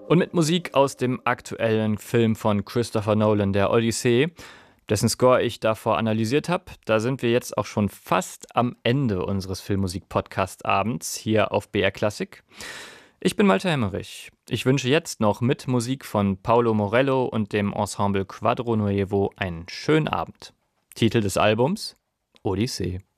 Und mit Musik aus dem aktuellen Film von Christopher Nolan, der Odyssee, dessen Score ich davor analysiert habe, da sind wir jetzt auch schon fast am Ende unseres Filmmusik-Podcast-Abends hier auf BR Classic. Ich bin Malte Hemmerich. Ich wünsche jetzt noch mit Musik von Paolo Morello und dem Ensemble Quadro Nuevo einen schönen Abend. Titel des Albums: Odyssee.